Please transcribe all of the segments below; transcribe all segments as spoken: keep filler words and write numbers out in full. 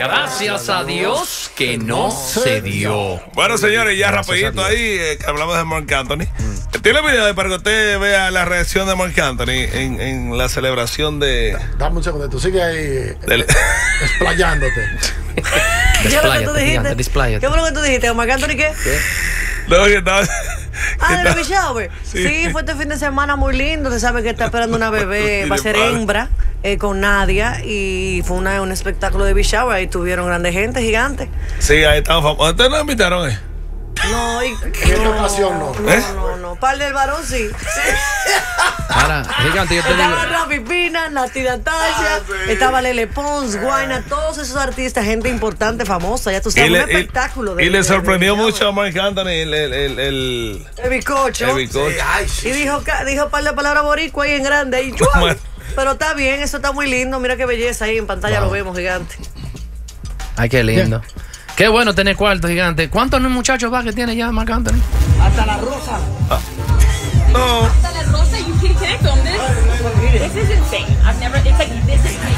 Gracias a Dios que no se dio. Bueno, señores, ya rapidito ahí, eh, que hablamos de Marc Anthony. Mm. Tiene video para que usted vea la reacción de Marc Anthony en, en la celebración de... Da, dame un segundo, tú sigues ahí eh, del... explayándote. ¿Qué fue lo que tú dijiste? ¿Qué fue lo que tú dijiste? ¿Marc Anthony qué? ¿Qué? No, que estaba... Ah, de Baby Shower. Sí. sí, fue este fin de semana muy lindo. Se sabe que está esperando una bebé, va a ser hembra, eh, con Nadia. Y fue una, un espectáculo de Baby Shower. Ahí tuvieron grandes gente, gigantes. Sí, ahí estaban famosos. ¿Ustedes nos invitaron, eh? No, y, en no, ocasión no. No, ¿Eh? no, no. Par del varón sí. Ahora, gigante, yo te estaba digo. Rafi Pina, Nati Natasha, ah, sí. estaba Lele Pons, Guayna, todos esos artistas, gente importante, famosa. Ya tú sabes, le, un espectáculo. Y, de, y le de, sorprendió de mucho a Marc Anthony el el el, el, el bizcocho. El bizcocho. Sí, ay, sí, y dijo, dijo un par de palabras boricua ahí en grande. Ahí, pero está bien, eso está muy lindo. Mira qué belleza ahí en pantalla, wow. Lo vemos, gigante. Ay, qué lindo. Bien. Qué bueno tener cuarto, gigante. ¿Cuántos muchachos va que tiene ya Marc Anthony? Hasta la rosa. Ah. No. Hasta la rosa, you can, can I film this? This is insane. I've never, it's like, this is crazy.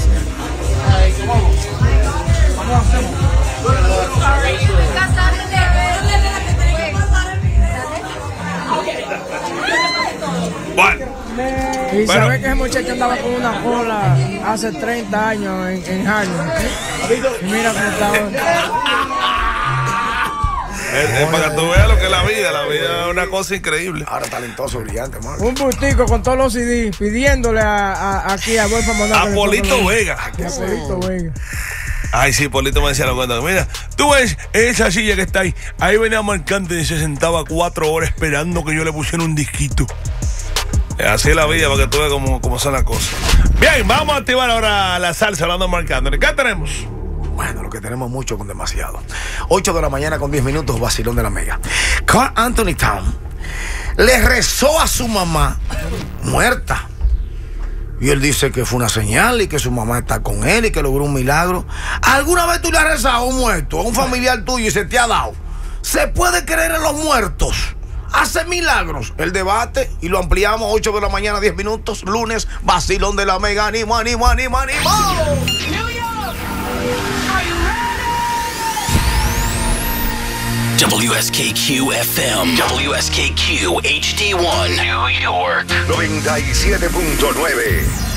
Bueno. Y bueno. Sabe que ese muchacho andaba con una cola hace treinta años en, en Harlem. Y mira cómo está hoy. Es, es para que tú veas lo que es la vida. La vida es una cosa increíble. Ahora talentoso, brillante, Marc. Un bustico con todos los C D pidiéndole a, a, aquí a Wolfgang Mondar. A Polito Vega. A Polito Vega. Ay, sí, Polito me decía lo cuenta. Mira, tú ves esa silla que está ahí. Ahí venía Marc Anthony y se sentaba cuatro horas esperando que yo le pusiera un disquito. Así es la vida, para que tú veas cómo, cómo son las cosas. Bien, vamos a activar ahora la salsa hablando de Marc Anthony. ¿Qué tenemos? Bueno, lo que tenemos mucho con demasiado. ocho de la mañana con diez minutos, vacilón de la Mega. Karl Anthony Towns le rezó a su mamá muerta. Y él dice que fue una señal y que su mamá está con él y que logró un milagro. ¿Alguna vez tú le has rezado a un muerto, a un familiar tuyo y se te ha dado? ¿Se puede creer en los muertos? Hace milagros. El debate y lo ampliamos ocho de la mañana, diez minutos, lunes, vacilón de la Mega. Animo, animo, animo, animo. W S K Q F M, W S K Q H D uno, New York, noventa y siete punto nueve.